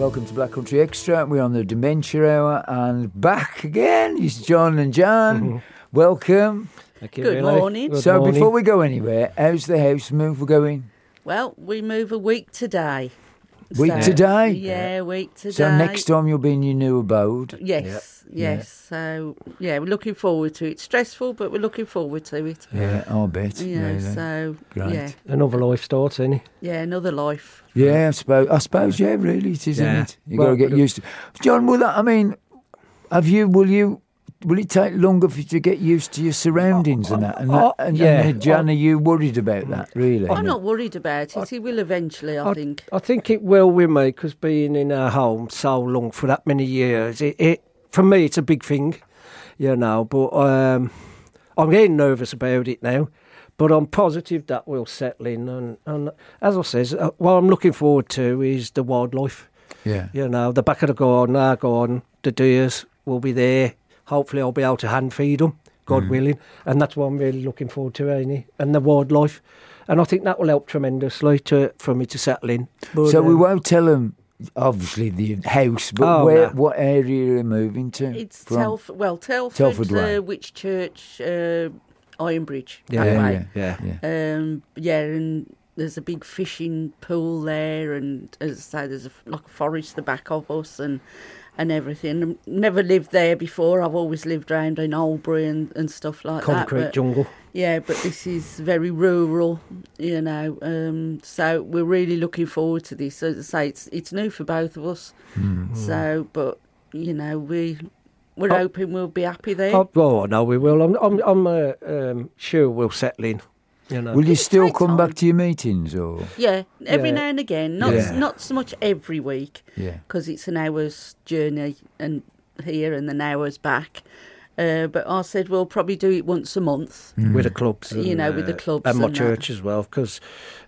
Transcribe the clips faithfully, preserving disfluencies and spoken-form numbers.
Welcome to Black Country Extra. We're on the Dementia Hour and back again. It's John and Jan. Mm-hmm. Welcome. Thank you, Good really. morning. Good so morning. before we go anywhere, how's the house move we're going? Well, we move a week today. Week So- today? Yeah, week today. So next time you'll be in your new abode. Yes, Yep. yes. Yeah. So, yeah, we're looking forward to it. Stressful, but we're looking forward to it. Yeah, I'll bet. You know, Really. so, Great. yeah. Another life starts, isn't it? Yeah, another life. Yeah, I suppose. I suppose. Yeah, really, it is, isn't Yeah. it? You Well, got to get but- used to. John, will that? I mean, have you? Will you? Will it take longer for you to get used to your surroundings and that? And, that, Oh, and, yeah. and Jan, are you worried about that? Really? I'm not worried about it. He will eventually, I, think. I think it will with me, because being in our home so long for that many years, it, it for me, it's a big thing, you know. But um, I'm getting nervous about it now. But I'm positive that we'll settle in. And, and as I says, uh, what I'm looking forward to is the wildlife. Yeah. You know, the back of the garden, our garden, the deers will be there. Hopefully I'll be able to hand feed them, God mm. willing. And that's what I'm really looking forward to, ain't it? And the wildlife. And I think that will help tremendously to, for me to settle in. But, so um, we won't tell them, obviously, the house, but Oh, where, no. what area are you moving to? It's from? Telford, well, Telford, Telford Way. uh, Whitchurch, uh, Ironbridge. Yeah, that yeah, way. yeah. Yeah. Um, yeah, and there's a big fishing pool there, and as I say, there's a, like a forest the back of us, and and everything. Never lived there before. I've always lived around in Albury and, and stuff like Concrete that. But, jungle. yeah, but this is very rural, you know. Um, so we're really looking forward to this. As I say, it's it's new for both of us. Mm. So, but you know, we we're Oh. hoping we'll be happy there. Oh, oh no, we will. I'm, I'm, I'm uh, um, sure we'll settle in. You know. Will you still take come time. back to your meetings, or? Yeah, every Yeah. now and again. Not Yeah. not so much every week, Yeah. because it's an hour's journey and here and an hour's back. Uh, but I said we'll probably do it once a month. Mm. With the clubs, You and, know, with the uh, clubs and my and that. church as well, because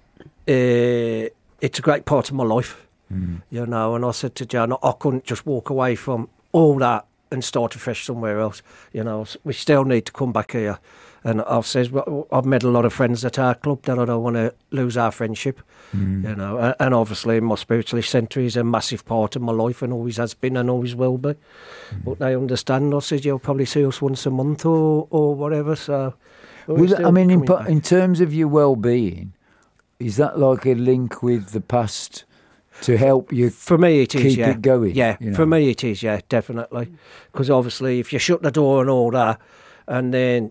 uh, it's a great part of my life. Mm. You know, and I said to Jan, I couldn't just walk away from all that and start afresh somewhere else. You know, we still need to come back here. And I've said, well, I've met a lot of friends at our club that I don't want to lose our friendship. Mm. You know, and, and obviously my spiritualist centre is a massive part of my life and always has been and always will be. Mm. But they understand. I said, you'll probably see us once a month or, or whatever. So, we're Will that- still I mean, in, coming pa- back. in terms of your well-being, is that like a link with the past to help you For me, it is, keep yeah. it going? Yeah, you know? for me, it is, yeah, definitely. Because obviously, if you shut the door and all that, and then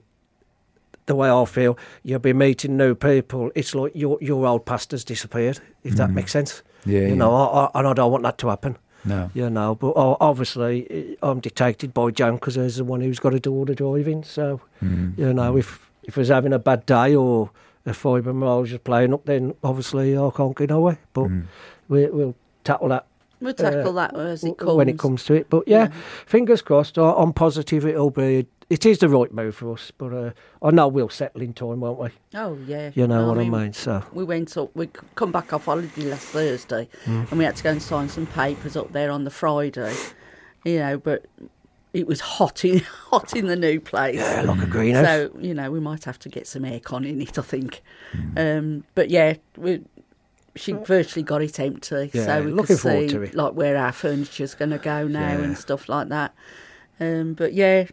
the way I feel, you'll be meeting new people. It's like your your old past has disappeared, if that Mm. makes sense. Yeah, You yeah. know, I, I, and I don't want that to happen. No. You know, but o- obviously, I'm dictated by Jan because he's the one who's got to do all the driving. So, Mm. you know, if if I was having a bad day or a fibromyalgia playing up, then obviously I can't get away. But Mm. we, we'll tackle that We'll tackle that as it w- comes. when it comes to it. But yeah, Yeah. fingers crossed. I, I'm positive it'll be. It is the right move for us, but uh, I know we'll settle in time, won't we? Oh yeah, You know what I mean, mean. So We went up. We c- come back off holiday last Thursday, Mm. and we had to go and sign some papers up there on the Friday. You know, but it was hot in hot in the new place. yeah, like a greenhouse. So, you know, we might have to get some aircon in it, I think. Um, but yeah, we, she virtually got it empty. Yeah, so we looking could forward see to it. like where our furniture's going to go now Yeah. and stuff like that. Um, but yeah,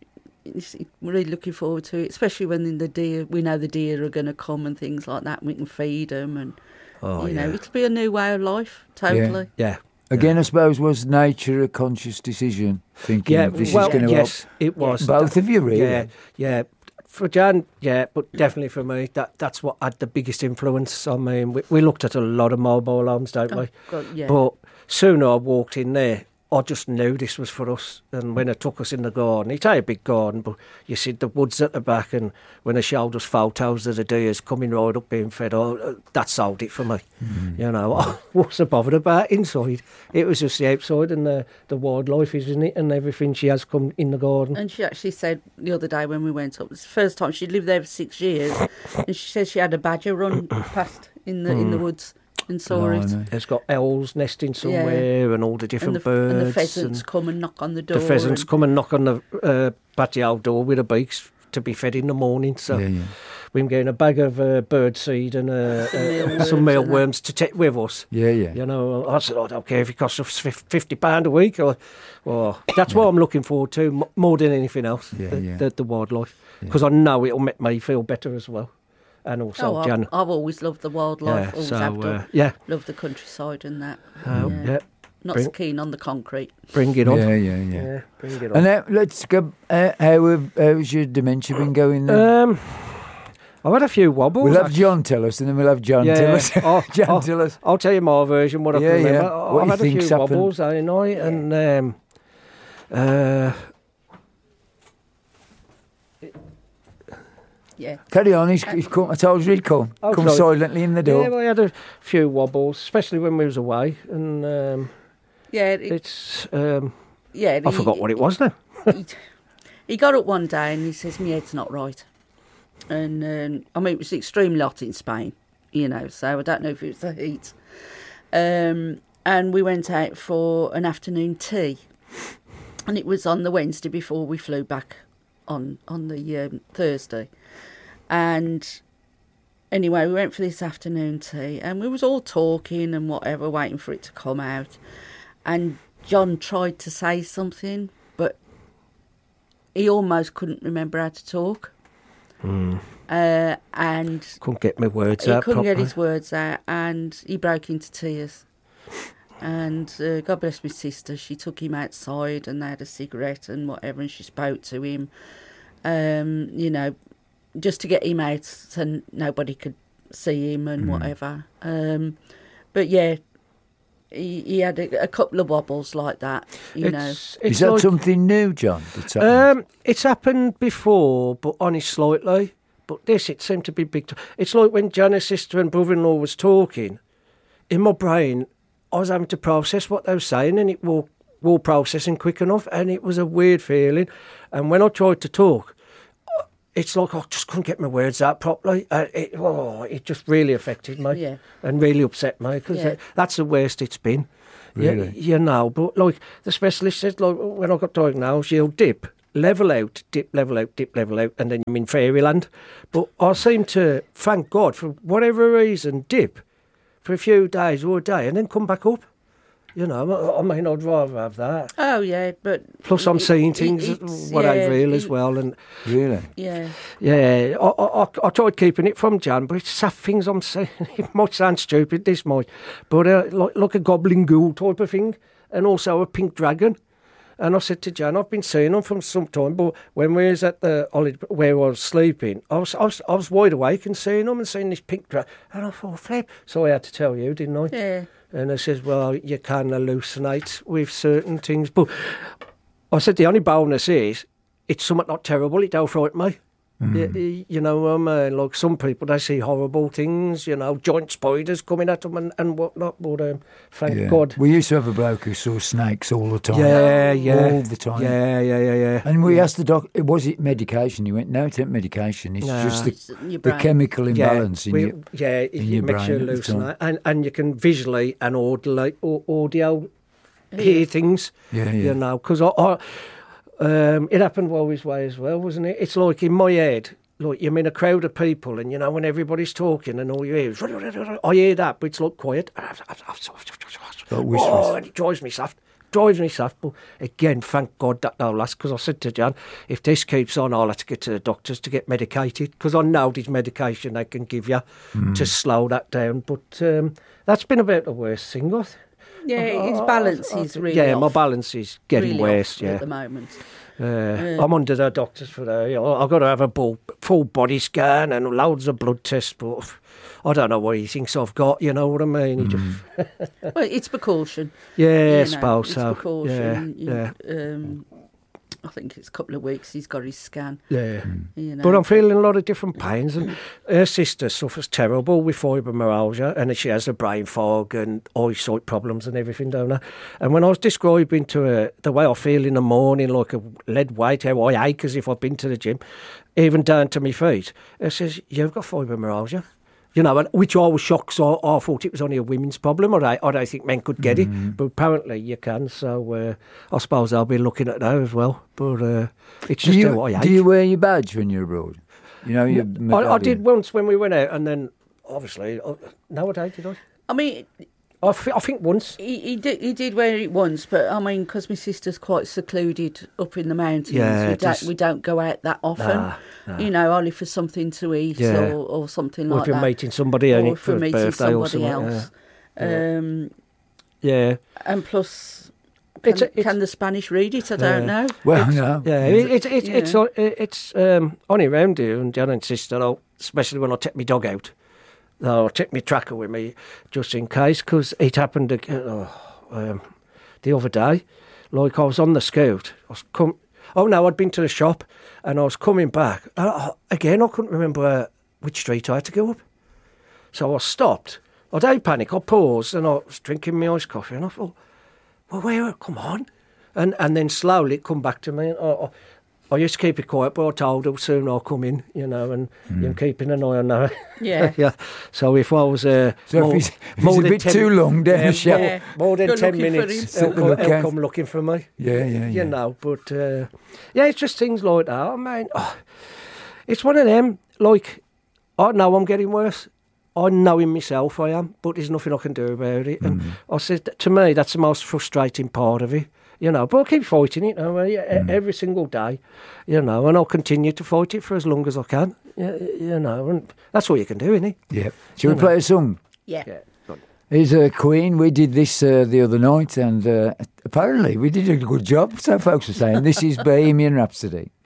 it's, we're really looking forward to it, especially when the deer, we know the deer are going to come and things like that. And we can feed them and, oh you yeah, know, it'll be a new way of life, totally. yeah. Again, I suppose, was nature a conscious decision? Thinking Yeah, this well, is going to yes, it was. help both of you, really. Yeah, yeah. For Jan, yeah, but definitely for me, that that's what had the biggest influence. I mean, we, we looked at a lot of mobile homes, don't Oh, we? God, yeah. But soon I walked in there, I just knew this was for us. And when it took us in the garden, it's a big garden, but you see the woods at the back, and when they showed us photos of the deers coming right up being fed, oh, that sold it for me. Mm. You know, I wasn't bothered about inside. It was just the outside and the, the wildlife, isn't it? And everything she has come in the garden. And she actually said the other day when we went up, it's the first time she'd lived there for six years, and she said she had a badger run past in the in the woods and saw it. Blimey. It's got owls nesting somewhere and all the And different the, birds. and the pheasants and come and knock on the door. the pheasants and, come and knock on the uh, patio door with the beaks to be fed in the morning. So Yeah, yeah. we're getting a bag of uh, bird seed and uh, Some uh, mealworms some and mealworms to take with us. Yeah, yeah. You know, I said, I don't care if it costs us fifty pounds a week. Or, or That's what I'm looking forward to m- more than anything else, Yeah, the, yeah. The, the wildlife. Because I know it'll make me feel better as well. And also, Oh, Jan. I've, I've always loved the wildlife. Yeah, always so, have done. uh, yeah. Love the countryside and that. Uh, yeah. yeah. Not Bring- so keen on the concrete. Bring it on. Yeah, yeah, yeah. Yeah, bring it on. And now, let's go. Uh, how have, how's your dementia been going then? Um, I've had a few wobbles. we'll have actually. John tell us, and then we'll have John Yeah, tell us. I'll, John I'll, tell us. I'll tell you my version, what I Yeah, can remember. yeah. I- What I've you had a think's few happened. wobbles, I know, and um, uh, Yeah. Carry on. He's, he's come. I told you he'd come. Oh, come sorry. silently in the door. yeah, well, I had a few wobbles, especially when we was away, and um, Yeah. It, it's um, yeah. I forgot what it was now. he, he got up one day and he says, "My head's not right." And um, I mean, it was extremely hot in Spain, you know. So I don't know if it was the heat. Um, and we went out for an afternoon tea, and it was on the Wednesday before we flew back on on the um, Thursday. And anyway, we went for this afternoon tea, and we was all talking and whatever, waiting for it to come out. And John tried to say something, but he almost couldn't remember how to talk. Mm. Uh, and Couldn't get my words he out couldn't properly. get his words out, and he broke into tears. And uh, God bless my sister, she took him outside and they had a cigarette and whatever, and she spoke to him, um, you know, just to get him out so nobody could see him and Mm. whatever. Um, but yeah, he, he had a, a couple of wobbles like that, you know. It's, it's Is that like, something new, John? That's happened? Um, it's happened before, but only slightly. But this, it seemed to be big. T- it's like when Jana's sister and brother-in-law was talking. In my brain, I was having to process what they were saying, and it was all processing quick enough, and it was a weird feeling. And when I tried to talk, it's like I just couldn't get my words out properly. Uh, it, oh, it just really affected me Yeah. and really upset me because Yeah. that's the worst it's been. Really? You, you know, but like the specialist said, like when I got diagnosed, you'll dip, level out, dip, level out, dip, level out, and then you're in fairyland. But I seem to, thank God, for whatever reason, dip for a few days or a day and then come back up. You know, I I mean, I'd rather have that. Oh, yeah, but... Plus, I'm it- seeing it- things it's- what I yeah, real as it- well, and Really? Yeah. yeah, I, I, I, I tried keeping it from Jan, but it's some things I'm saying. It might sound stupid, this might, but uh, like like a goblin ghoul type of thing, and also a pink dragon. And I said to Jan, I've been seeing them from some time, but when we was at the holiday where I was sleeping, I was I was, I was wide awake and seeing them and seeing this pink dragon, and I thought, flip. So I had to tell you, didn't I? Yeah. And I says, well, you can hallucinate with certain things. But I said the only bonus is it's something not terrible. It don't frighten me. Mm. You, you know, um, uh, like some people, they see horrible things, you know, giant spiders coming at them and, and whatnot. But um, thank Yeah. God. We used to have a bloke who saw snakes all the time. Yeah, yeah. All the time. Yeah, yeah, yeah, yeah. And we asked the doc, was it medication? He went, no, it's not medication. It's Nah. just the, It's in your the brain. chemical imbalance yeah, in we, you. yeah, it, in it your makes you brain at the time. hallucinate. And, and you can visually and audibly, au- audio hear things. Yeah, yeah. You know, because I, I, um, it happened while we was away as well, wasn't it? It's like in my head, like you're in a crowd of people, and you know when everybody's talking, and all you hear is, I hear that, but it's like quiet. Like whispers. Oh, and it drives me soft. Drives me soft. But again, thank God that don't last, because I said to Jan, if this keeps on, I'll have to get to the doctors to get medicated, because I know there's medication they can give you Mm. to slow that down. But um, that's been about the worst thing, I think. Yeah, his I- I- balance I- is really Yeah, off, my balance is getting really worse, off yeah. at the moment. Uh, I'm under the doctors for that. I've got to have a full, full body scan and loads of blood tests, but I don't know what he thinks I've got, you know what I mean? He just, Well, it's precaution. yeah, you I know, suppose it's so. Yeah, precaution. You- yeah, Um, I think it's a couple of weeks he's got his scan. yeah. You know. But I'm feeling a lot of different pains, and her sister suffers terrible with fibromyalgia, and she has a brain fog and eyesight problems and everything, don't her? And when I was describing to her the way I feel in the morning, like a lead weight, how I ache as if I've been to the gym, even down to my feet, she says, you've got fibromyalgia. You know, and- which I was shocked. So I, I thought it was only a women's problem, or I, or I think men could get Mm. it. But apparently you can. So uh, I suppose I'll be looking at that as well. But uh, it's Do just you, how I do ate. you wear your badge when you're abroad? You know, your I, I medallion? did once when we went out, and then obviously uh, nowadays did I? I mean, I, th- I think once. he, he did he did wear it once, but I mean, because my sister's quite secluded up in the mountains, Yeah, we it don't is. we don't go out that often. Nah, nah. You know, only for something to eat Yeah. or, or something Or like if you're that. meeting somebody or and if it for we're a meeting birthday or somebody something. else. Yeah. Um, yeah. and plus, can, It's a- it's- can the Spanish read it? I don't Yeah. know. Well, no. Yeah, it, it, it, Yeah. it's uh, it's um, only round here, and Jan insist that I'll, especially when I take my dog out, I'll take my tracker with me just in case, because it happened again, oh, um, the other day. Like I was on the scout, I was come. Oh no, I'd been to the shop, and I was coming back. Uh, again, I couldn't remember uh, which street I had to go up, so I stopped. I didn't panic. I paused, and I was drinking my iced coffee, and I thought, well, where? Come on. And and then slowly it come back to me. I, I, I used to keep it quiet, but I told her soon I'll come in, you know, and you're keeping an eye on that. Yeah. yeah. So if I was uh, So more, if he's, if more he's a than bit ten too long down yeah, the shop, Yeah. more than Go ten looking for minutes, him. he'll, come- Look he'll out. come looking for me. yeah, yeah, yeah. You know, but uh, yeah, it's just things like that. I mean, oh, it's one of them. Like, I know I'm getting worse. I know in myself I am, but there's nothing I can do about it. And I said, to me, that's the most frustrating part of it. You know, but I keep fighting it, you know, e- every single day, you know, and I'll continue to fight it for as long as I can, you, you know, and that's all you can do, isn't it? Yeah. Shall we play a song? Yeah. Yeah. Go on. Here's uh, Queen. We did this uh, the other night, and uh, apparently we did a good job, so folks are saying. This is Bohemian Rhapsody.